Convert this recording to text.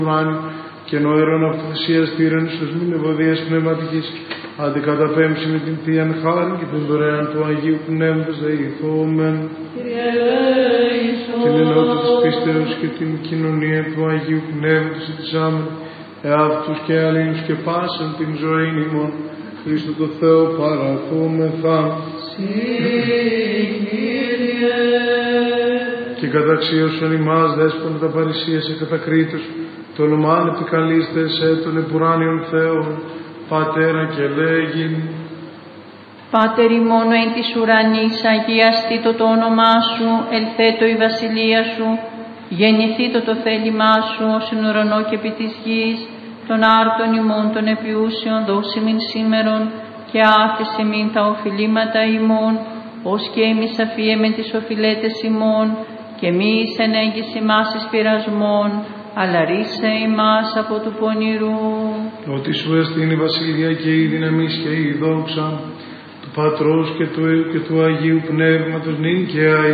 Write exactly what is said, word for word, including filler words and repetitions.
ουράνιου και νοερών αυτοθυσίας τύραννους ως μην ευωδίας πνευματικής, αντικαταπέμψη με την Θείαν χάρη και την δωρεάν του Αγίου Πνεύματος δεηθόμεν. Την ενότητα της πίστεως και την κοινωνία του Αγίου Πνεύματος ετισάμεν, εαυτούς και αλλήλους και πάσαν την ζωή ημών, Χριστού το Θεό παραθούμεθα. Και καταξίωσον ημάς δέσπονα τα παρησίασε κατακρίτως, το ονομάν επικαλείστε σε τον επουράνιον Θεόν, Πατέρα και λέγειν. Πάτερ ημών εν της ουρανής, αγιαστήτω το όνομά σου, ελθέτω η βασιλεία σου, γεννηθήτω το θέλημά σου, ως εν ουρανό και επί της γης, των άρτων ημών των επιούσεων δώσιμην σήμερον, και άφησε μην τα οφειλήματα ημών, ως και εμείς αφιέμεν τις οφειλέτες ημών, και μη εις ενέγγις ημάς εις πειρασμών, αλλά ρίσε ημάς από του πονηρού. Ότι σου εστίν η βασιλεία και η δύναμις και η δόξα του Πατρός και του, και του Αγίου Πνεύματος νυν και αεί